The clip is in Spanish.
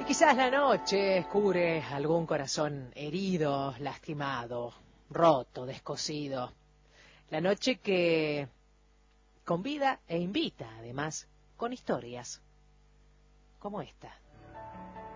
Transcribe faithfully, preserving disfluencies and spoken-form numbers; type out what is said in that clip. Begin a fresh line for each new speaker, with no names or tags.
Y quizás la noche cubre algún corazón herido, lastimado, roto, descosido. La noche que convida e invita, además, con historias como esta.